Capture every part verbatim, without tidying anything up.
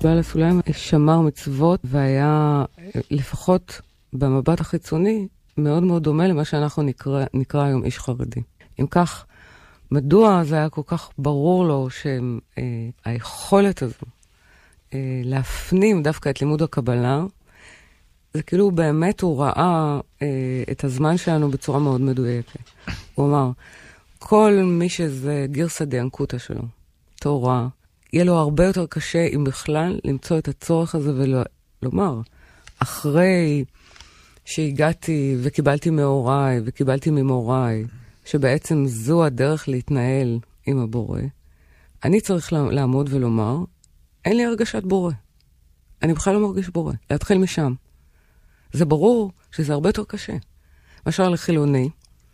בעל הסולם שמר מצוות והיה לפחות במבט החיצוני מאוד מאוד דומה למה שאנחנו נקרא, נקרא היום איש חרדי. אם כך, מדוע זה היה כל כך ברור לו שהיכולת הזו להפנים דווקא את לימוד הקבלה, זה כאילו באמת הוא ראה את הזמן שלנו בצורה מאוד מדויקת. הוא אמר, כל מי שזה גירסא דינקותא שלו, תורה, יהיה לו הרבה יותר קשה אם בכלל למצוא את הצורך הזה ולומר, אחרי שהגעתי וקיבלתי מהוריי וקיבלתי ממוריי, שבעצם זו הדרך להתנהל עם הבורא, אני צריך לעמוד ולומר, אין לי הרגשת בורא. אני בכלל לא מרגיש בורא. להתחיל משם. זה ברור שזה הרבה יותר קשה. משל לחילוני,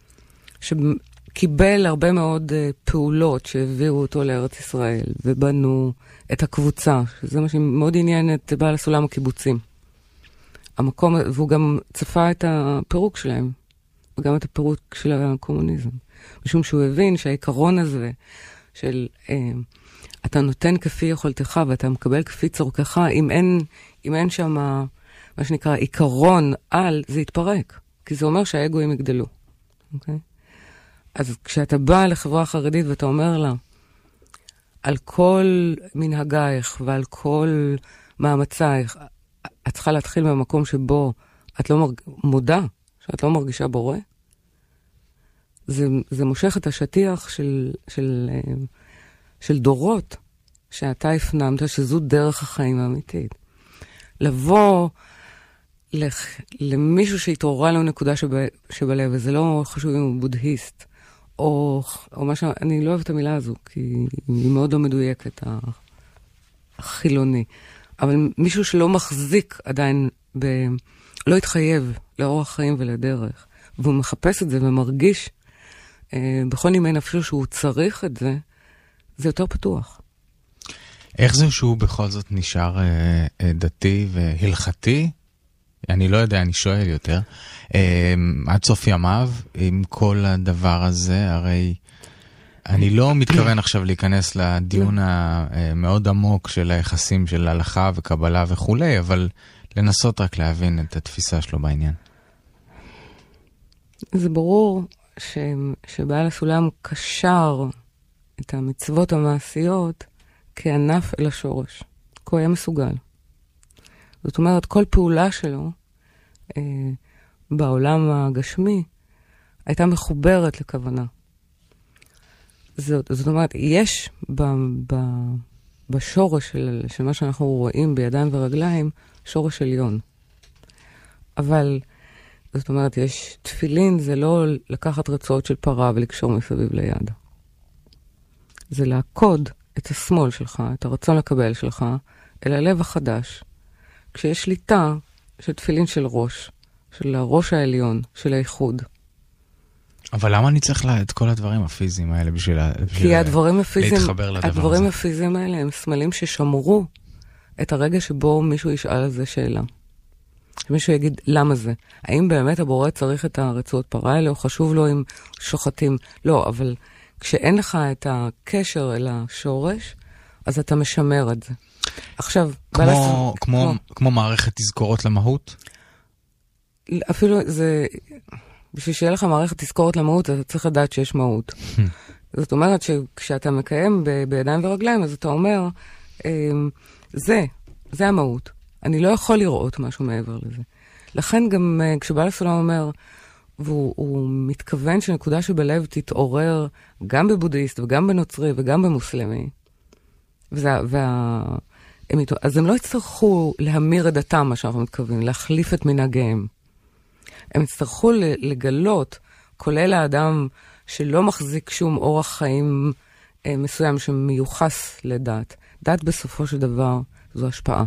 שקיבל הרבה מאוד פעולות שהביאו אותו לארץ ישראל, ובנו את הקבוצה, שזה מה שמאוד עניין את בעל הסולם הקיבוצים. המקום, והוא גם צפה את הפירוק שלהם, וגם את הפירוק של הקומוניזם. משום שהוא הבין שהעיקרון הזה של אה, אתה נותן כפי יכולתך ואתה מקבל כפי צורכך, אם אין, אם אין שם מה שנקרא עיקרון על, זה יתפרק. כי זה אומר שהאגואים יגדלו. אוקיי? אז כשאתה בא לחברה חרדית ואתה אומר לה, על כל מנהגייך ועל כל מאמצייך, את צריכה להתחיל במקום שבו את לא מרג... מודע, שאת לא מרגישה בורא. זה, זה מושך את השטיח של, של, של דורות שאתה הפנמת שזו דרך החיים האמיתית. לבוא לח... למישהו שהתעוררה לו נקודה שב... שבלב, וזה לא חשוב אם הוא בודהיסט, או, או משהו, אני לא אוהבת את המילה הזו, כי היא מאוד לא מדויקת, החילוני. אבל מישהו שלא מחזיק עדיין, ב... לא התחייב לאורח חיים ולדרך, והוא מחפש את זה ומרגיש אה, בכל נימי נפשו שהוא צריך את זה, זה יותר פתוח. איך זה שהוא בכל זאת נשאר אה, אה, דתי והלכתי? אני לא יודע, אני שואל יותר. אה, עד סוף ימיו, עם כל הדבר הזה, הרי אני לא מתכוון עכשיו להיכנס לדיון המאוד עמוק של היחסים של הלכה וקבלה וכו', אבל לנסות רק להבין את התפיסה שלו בעניין. זה ברור ש... שבעל הסולם קשר את המצוות המעשיות כענף אל השורש. כי הוא היה מסוגל. זאת אומרת, כל פעולה שלו אה, בעולם הגשמי הייתה מחוברת לכוונה. זאת, זאת אומרת, יש ב, ב, בשורש של, של מה שאנחנו רואים בידיים ורגליים, שורש עליון. אבל, זאת אומרת, יש תפילין, זה לא לקחת רצועות של פרה ולקשור מסביב ליד. זה לעקוד את השמאל שלך, את הרצון לקבל שלך, אל הלב החדש. כשיש שליטה של תפילין של ראש, של הראש העליון, של האיחוד. אבל למה אני צריך לה, את כל הדברים הפיזיים האלה בשביל, בשביל כי הדברים הפיזיים, להתחבר לדבר הזה? הדברים הפיזיים האלה הם סמלים ששמרו את הרגע שבו מישהו ישאל על זה שאלה. שמישהו יגיד, למה זה? האם באמת הבורא צריך את הרצועות פרה האלה, או חשוב לו אם שוחטים? לא, אבל כשאין לך את הקשר אל השורש, אז אתה משמר את זה. עכשיו, כמו, בלס... כמו, כמו... כמו מערכת תזכורות למהות? אפילו זה... בשביל שיהיה לך מערכת תזכורת למהות, אתה צריך לדעת שיש מהות. זאת אומרת שכשאתה מקיים ב- בידיים ורגליים, אז אתה אומר, זה, זה המהות. אני לא יכול לראות משהו מעבר לזה. לכן גם כשבעל הסולם אומר, והוא מתכוון שנקודה שבלב תתעורר גם בבודהיסט וגם בנוצרי וגם במוסלמי, וזה, וה... הם, אז הם לא יצטרכו להמיר את דתם, מה שאנחנו מתכוונים, להחליף את מנהגיהם. הם יצטרכו לגלות, כולל האדם שלא מחזיק שום אורח חיים אה, מסוים שמיוחס לדת. דת בסופו של דבר זו השפעה.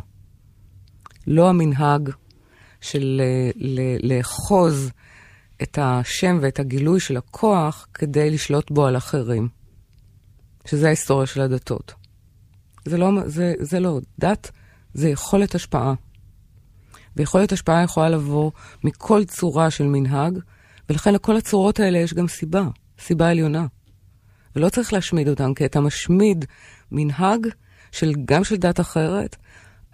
לא המנהג של ל- לאחוז את השם ואת הגילוי של הכוח כדי לשלוט בו על אחרים. שזה ההיסטוריה של הדתות. זה לא, זה, זה לא דת, זה יכולת השפעה. ויכולת השפעה יכולה לבוא מכל צורה של מנהג, ולכן לכל הצורות האלה יש גם סיבה, סיבה עליונה. ולא צריך להשמיד אותם, כי אתה משמיד מנהג של, גם של דת אחרת,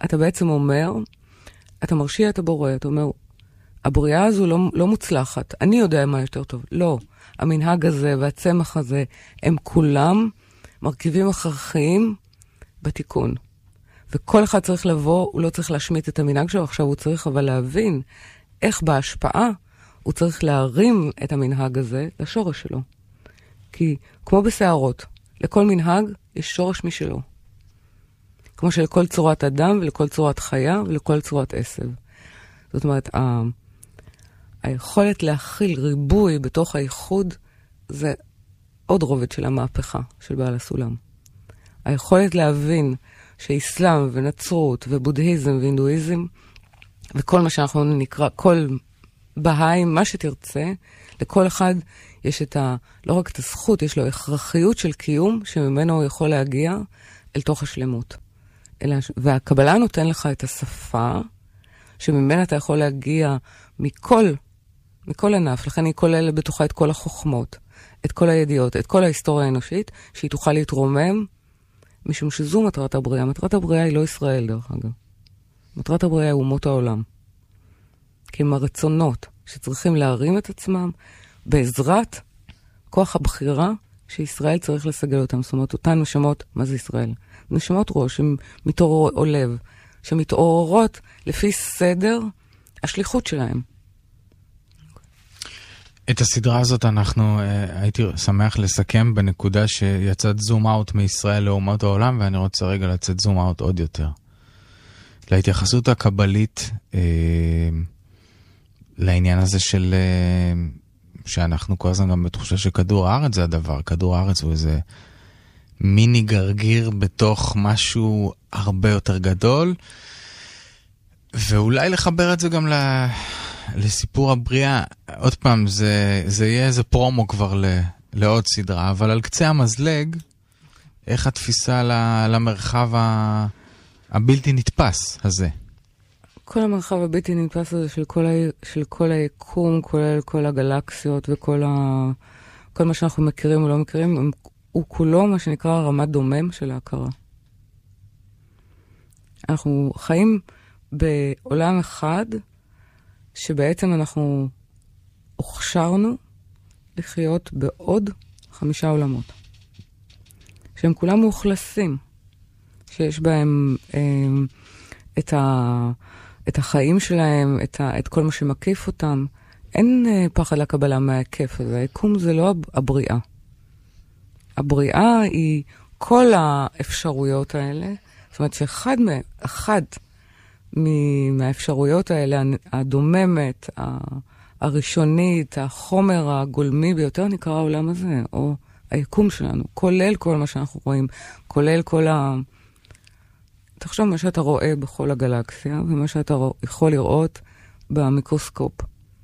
אתה בעצם אומר, אתה מרשיע את הבורא, אתה אומר, הבריאה הזו לא, לא מוצלחת, אני יודע מה יותר טוב. לא, המנהג הזה והצמח הזה, הם כולם מרכיבים הכרחיים בתיקון. וכל אחד צריך לבוא, הוא לא צריך להשמיט את המנהג שלו, עכשיו הוא צריך אבל להבין איך בהשפעה הוא צריך להרים את המנהג הזה לשורש שלו. כי כמו בסערות, לכל מנהג יש שורש משלו. כמו שלכל צורת אדם ולכל צורת חיה ולכל צורת עשב. זאת אומרת, ה... היכולת להכיל ריבוי בתוך הייחוד זה עוד רובד של המהפכה של בעל הסולם. היכולת להבין שאסלאם ונצרות ובודהיזם והינדואיזם וכל מה שאנחנו נקרא, כל בהיים, מה שתרצה, לכל אחד יש את ה... לא רק את הזכות, יש לו הכרחיות של קיום שממנו הוא יכול להגיע אל תוך השלמות. אלא... והקבלה נותן לך את השפה שממנה אתה יכול להגיע מכל, מכל ענף, לכן היא כוללת בתוכה את כל החוכמות, את כל הידיעות, את כל ההיסטוריה האנושית, שהיא תוכל להתרומם, משום שזו מטרת הבריאה. מטרת הבריאה היא לא ישראל, דרך אגב. מטרת הבריאה היא אומות העולם. כי הם הרצונות שצריכים להרים את עצמם בעזרת כוח הבחירה שישראל צריך לסגל אותם. זאת אומרת, אותן נשמות, מה זה ישראל? נשמות ראש, שמתעוררות, או לב, שמתעוררות לפי סדר השליחות שלהם. את הסדרה הזאת אנחנו, הייתי שמח לסכם בנקודה שיצאת זום אאוט מישראל לאומות העולם, ואני רוצה רגע לצאת זום אאוט עוד יותר. להתייחסות הקבלית אה, לעניין הזה של, אה, שאנחנו כל הזמן גם בתחושה שכדור הארץ זה הדבר. כדור הארץ הוא איזה מיני גרגיר בתוך משהו הרבה יותר גדול, ואולי לחבר את זה גם ל... לסיפור הבריאה. עוד פעם, זה, זה יהיה איזה פרומו כבר ל, לעוד סדרה, אבל על קצה המזלג, איך התפיסה למרחב ה, הבלתי נתפס הזה? כל המרחב הבלתי נתפס הזה של כל, ה, של כל היקום, כולל כל הגלקסיות וכל ה, כל מה שאנחנו מכירים או לא מכירים, הוא כולו מה שנקרא רמת דומם של ההכרה. אנחנו חיים בעולם אחד, שבעצם אנחנו הוכשרנו לחיות בעוד חמישה עולמות. שהם כולם מאוכלסים. שיש בהם אה, את, ה, את החיים שלהם, את, ה, את כל מה שמקיף אותם. אין אה, פחד לקבלה מההיקף הזה. היקום זה לא הבריאה. הבריאה היא כל האפשרויות האלה. זאת אומרת שאחד מה, אחד מהאפשרויות האלה, הדוממת, הראשונית, החומר הגולמי ביותר נקרא העולם הזה, או היקום שלנו, כולל כל מה שאנחנו רואים, כולל כל ה... תחשוב מה שאתה רואה בכל הגלקסיה, ומה שאתה יכול לראות במיקרוסקופ.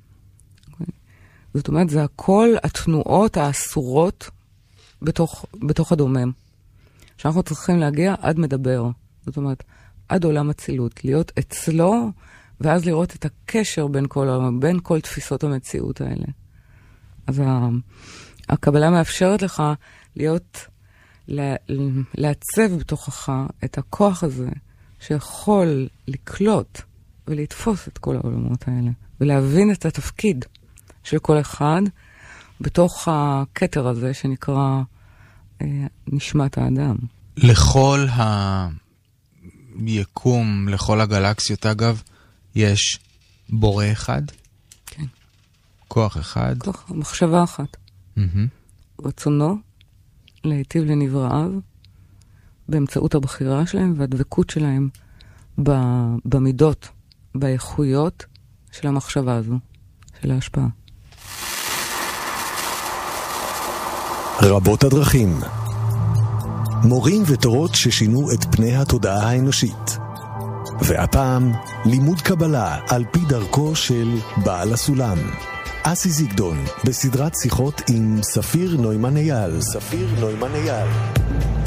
זאת אומרת, זה הכל התנועות האסורות בתוך, בתוך הדומם. שאנחנו צריכים להגיע עד מדבר. זאת אומרת, עד עולם הצילות, להיות אצלו, ואז לראות את הקשר בין כל, בין כל תפיסות המציאות האלה. אז הקבלה מאפשרת לך להיות, לעצב בתוכך את הכוח הזה, שיכול לקלוט ולתפוס את כל העולמות האלה, ולהבין את התפקיד של כל אחד, בתוך הכתר הזה שנקרא אה, נשמת האדם. לכל ה... יקום, לכל הגלקסיות אגב, יש בורא אחד? כן. כוח אחד? כוח, מחשבה אחת. Mm-hmm. רצונו להיטיב לנבראיו באמצעות הבחירה שלהם והדבקות שלהם במידות, באיכויות של המחשבה הזו, של ההשפעה. רבות הדרכים. מורים ותורות ששינו את פני התודעה האנושית. והפעם, לימוד קבלה על פי דרכו של בעל הסולם. אסי זיגדון, בסדרת שיחות עם ספיר נוימן אייל. ספיר נוימן אייל.